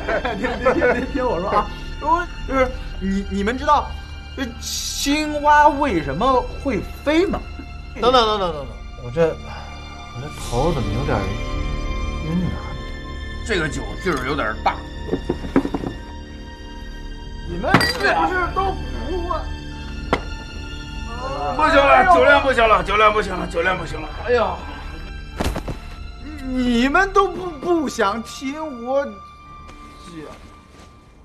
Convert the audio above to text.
听我说啊，就是你们知道这青蛙为什么会飞吗？ 等，我这头怎么有点晕啊？ 这个酒劲儿有点大。 你们是不是都服啊？ 不行了，酒量不行了，酒量不行了！哎呀， 你们都不想听我讲。